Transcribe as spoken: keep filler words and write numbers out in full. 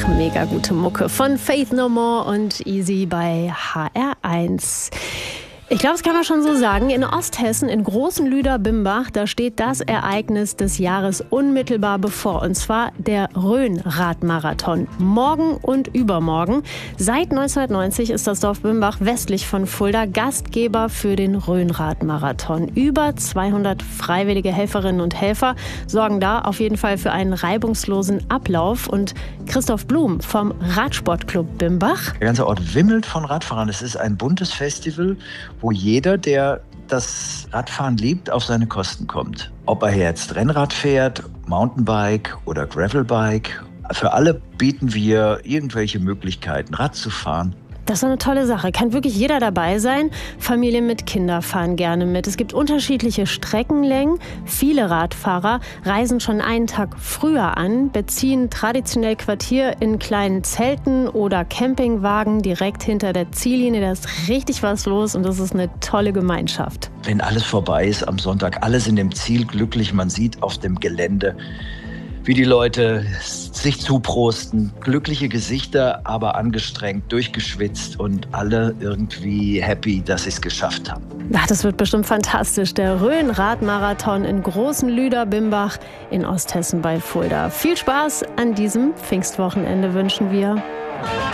mega gute Mucke von Faith No More und Easy bei H R eins. Ich glaube, das kann man schon so sagen. In Osthessen, in Großenlüder-Bimbach, da steht das Ereignis des Jahres unmittelbar bevor. Und zwar der Rhön-Radmarathon. Morgen und übermorgen. Seit neunzehnhundertneunzig ist das Dorf Bimbach westlich von Fulda Gastgeber für den Rhön-Radmarathon. Über zweihundert freiwillige Helferinnen und Helfer sorgen da auf jeden Fall für einen reibungslosen Ablauf. Und Christoph Blum vom Radsportclub Bimbach. Der ganze Ort wimmelt von Radfahrern. Es ist ein buntes Festival, wo jeder, der das Radfahren liebt, auf seine Kosten kommt. Ob er jetzt Rennrad fährt, Mountainbike oder Gravelbike. Für alle bieten wir irgendwelche Möglichkeiten, Rad zu fahren. Das ist eine tolle Sache. Kann wirklich jeder dabei sein. Familien mit Kindern fahren gerne mit. Es gibt unterschiedliche Streckenlängen. Viele Radfahrer reisen schon einen Tag früher an, beziehen traditionell Quartier in kleinen Zelten oder Campingwagen direkt hinter der Ziellinie. Da ist richtig was los und das ist eine tolle Gemeinschaft. Wenn alles vorbei ist am Sonntag, alle sind im Ziel glücklich. Man sieht auf dem Gelände, wie die Leute sich zuprosten. Glückliche Gesichter, aber angestrengt, durchgeschwitzt und alle irgendwie happy, dass sie es geschafft haben. Ach, das wird bestimmt fantastisch. Der Rhön-Radmarathon in Großenlüder-Bimbach in Osthessen bei Fulda. Viel Spaß an diesem Pfingstwochenende wünschen wir.